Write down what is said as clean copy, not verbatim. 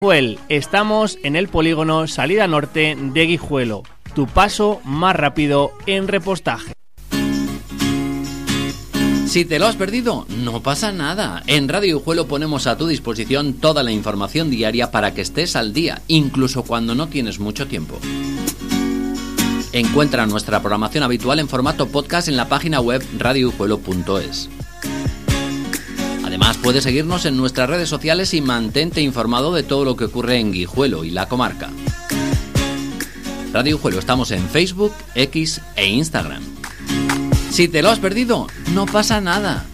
Estamos en el polígono Salida Norte de Guijuelo, tu paso más rápido en repostaje. Si te lo has perdido, no pasa nada. En Radio Guijuelo ponemos a tu disposición toda la información diaria para que estés al día, incluso cuando no tienes mucho tiempo. Encuentra nuestra programación habitual en formato podcast en la página web radioguijuelo.es. Además, puedes seguirnos en nuestras redes sociales y mantente informado de todo lo que ocurre en Guijuelo y la comarca. Radio Guijuelo, estamos en Facebook, X e Instagram. Si te lo has perdido, no pasa nada.